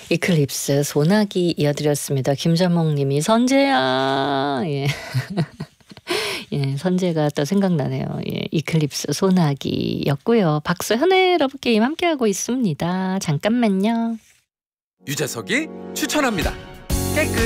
이클립스 소나기 이어드렸습니다. 김자몽님이 선재야. 예. 예, 선재가 또 생각나네요. 예, 이클립스 소나기였고요. 박소현의 러브게임 함께하고 있습니다. 잠깐만요. 유재석이 추천합니다. 깨끗